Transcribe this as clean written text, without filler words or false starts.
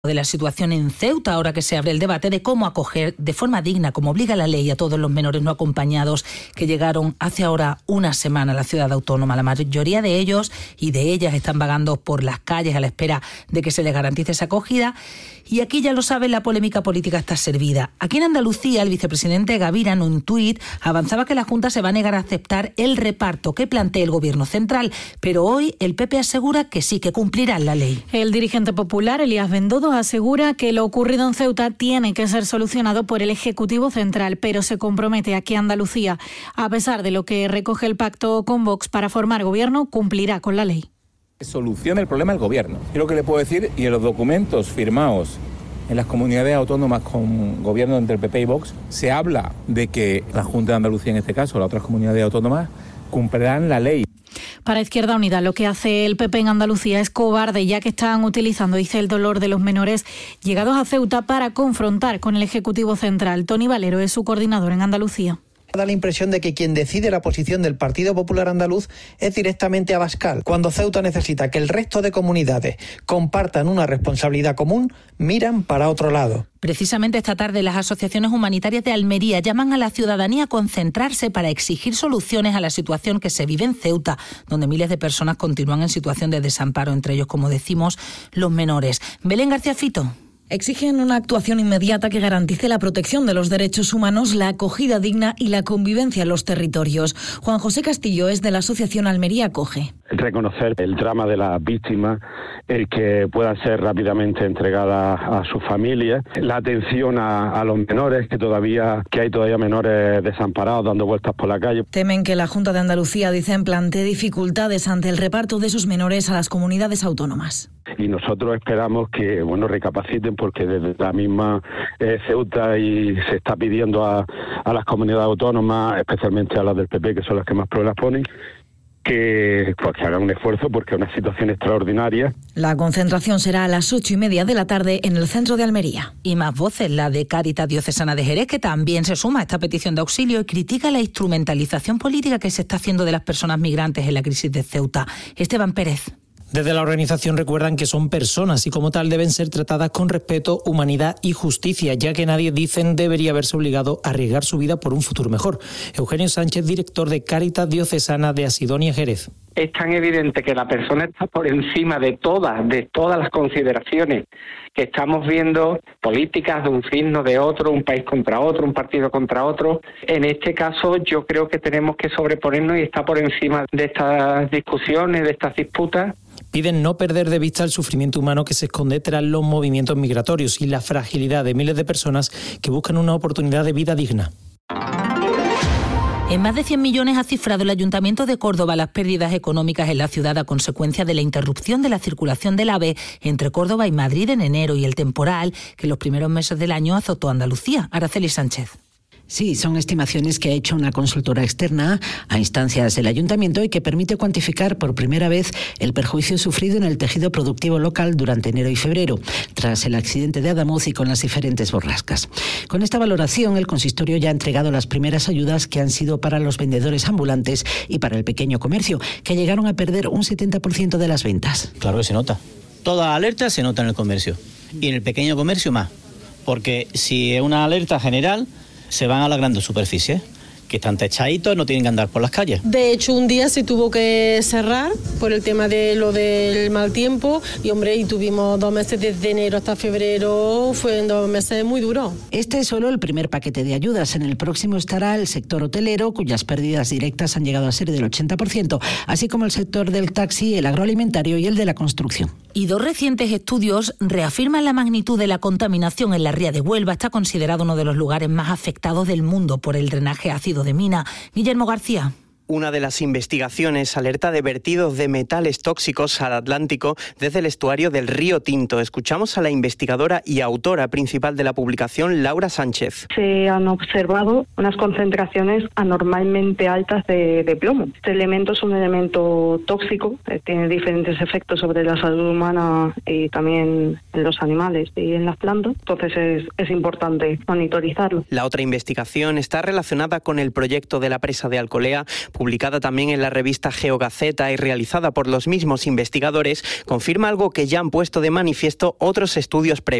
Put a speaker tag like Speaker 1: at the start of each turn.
Speaker 1: de la situación en Ceuta, ahora que se abre el debate de cómo acoger de forma digna, como obliga la ley, a todos los menores no acompañados que llegaron hace ahora una semana a la ciudad autónoma. La mayoría de ellos y de ellas están vagando por las calles a la espera de que se les garantice esa acogida. Y aquí, ya lo saben, la polémica política está servida. Aquí en Andalucía, el vicepresidente Gaviria, en un tuit, avanzaba que la Junta se va a negar a aceptar el reparto que plantee el Gobierno central, pero hoy el PP asegura que sí, que cumplirán la ley.
Speaker 2: El dirigente popular, Elías Bendodo, asegura que lo ocurrido en Ceuta tiene que ser solucionado por el Ejecutivo Central, pero se compromete a que Andalucía, a pesar de lo que recoge el pacto con Vox para formar gobierno, cumplirá con la ley.
Speaker 3: Soluciona el problema el gobierno. Yo lo que le puedo decir, y en los documentos firmados en las comunidades autónomas con gobierno entre el PP y Vox, se habla de que la Junta de Andalucía, en este caso, las otras comunidades autónomas, cumplirán la ley.
Speaker 2: Para Izquierda Unida, lo que hace el PP en Andalucía es cobarde, ya que están utilizando, dice, el dolor de los menores llegados a Ceuta para confrontar con el Ejecutivo Central. Tony Valero es su coordinador en Andalucía.
Speaker 4: Da la impresión de que quien decide la posición del Partido Popular Andaluz es directamente Abascal. Cuando Ceuta necesita que el resto de comunidades compartan una responsabilidad común, miran para otro lado.
Speaker 1: Precisamente esta tarde las asociaciones humanitarias de Almería llaman a la ciudadanía a concentrarse para exigir soluciones a la situación que se vive en Ceuta, donde miles de personas continúan en situación de desamparo, entre ellos, como decimos, los menores. Belén García Fito.
Speaker 5: Exigen una actuación inmediata que garantice la protección de los derechos humanos, la acogida digna y la convivencia en los territorios. Juan José Castillo es de la asociación Almería Acoge.
Speaker 6: Reconocer el drama de las víctimas, el que puedan ser rápidamente entregadas a sus familias, la atención a los menores, que hay todavía menores desamparados dando vueltas por la calle.
Speaker 5: Temen que la Junta de Andalucía, dicen, plantee dificultades ante el reparto de esos menores a las comunidades autónomas.
Speaker 6: Y nosotros esperamos que recapaciten, porque desde la misma Ceuta y se está pidiendo a las comunidades autónomas, especialmente a las del PP, que son las que más problemas ponen, que hagan un esfuerzo, porque es una situación extraordinaria.
Speaker 5: La concentración será a las 8:30 de la tarde en el centro de Almería.
Speaker 1: Y más voces, la de Cáritas Diocesana de Jerez, que también se suma a esta petición de auxilio y critica la instrumentalización política que se está haciendo de las personas migrantes en la crisis de Ceuta. Esteban Pérez.
Speaker 7: Desde la organización recuerdan que son personas y como tal deben ser tratadas con respeto, humanidad y justicia, ya que nadie, dicen, debería verse obligado a arriesgar su vida por un futuro mejor. Eugenio Sánchez, director de Cáritas Diocesana de Asidonia, Jerez.
Speaker 8: Es tan evidente que la persona está por encima de todas las consideraciones que estamos viendo, políticas de un signo, de otro, un país contra otro, un partido contra otro. En este caso yo creo que tenemos que sobreponernos y estar por encima de estas discusiones, de estas disputas.
Speaker 7: Piden no perder de vista el sufrimiento humano que se esconde tras los movimientos migratorios y la fragilidad de miles de personas que buscan una oportunidad de vida digna.
Speaker 1: En más de 100 millones ha cifrado el Ayuntamiento de Córdoba las pérdidas económicas en la ciudad a consecuencia de la interrupción de la circulación del AVE entre Córdoba y Madrid en enero y el temporal que en los primeros meses del año azotó a Andalucía. Araceli Sánchez.
Speaker 9: Sí, son estimaciones que ha hecho una consultora externa a instancias del Ayuntamiento y que permite cuantificar por primera vez el perjuicio sufrido en el tejido productivo local durante enero y febrero, tras el accidente de Adamuz y con las diferentes borrascas. Con esta valoración, el consistorio ya ha entregado las primeras ayudas que han sido para los vendedores ambulantes y para el pequeño comercio, que llegaron a perder un 70% de las ventas.
Speaker 10: Claro que se nota. Toda alerta se nota en el comercio y en el pequeño comercio más, porque si es una alerta general, se van a las grandes superficies, que están techaditos, no tienen que andar por las calles.
Speaker 11: De hecho, un día se tuvo que cerrar por el tema de lo del mal tiempo y tuvimos 2 meses desde enero hasta febrero, fueron 2 meses muy duros.
Speaker 9: Este es solo el primer paquete de ayudas. En el próximo estará el sector hotelero, cuyas pérdidas directas han llegado a ser del 80%, así como el sector del taxi, el agroalimentario y el de la construcción.
Speaker 1: Y 2 recientes estudios reafirman la magnitud de la contaminación en la ría de Huelva. Está considerado uno de los lugares más afectados del mundo por el drenaje ácido de mina. Guillermo García.
Speaker 12: Una de las investigaciones alerta de vertidos de metales tóxicos al Atlántico desde el estuario del río Tinto. Escuchamos a la investigadora y autora principal de la publicación, Laura Sánchez.
Speaker 13: Se han observado unas concentraciones anormalmente altas de plomo. Este elemento es un elemento tóxico, tiene diferentes efectos sobre la salud humana y también en los animales y en las plantas. Entonces es importante monitorizarlo.
Speaker 12: La otra investigación está relacionada con el proyecto de la presa de Alcolea, publicada también en la revista GeoGazeta y realizada por los mismos investigadores, confirma algo que ya han puesto de manifiesto otros estudios previos.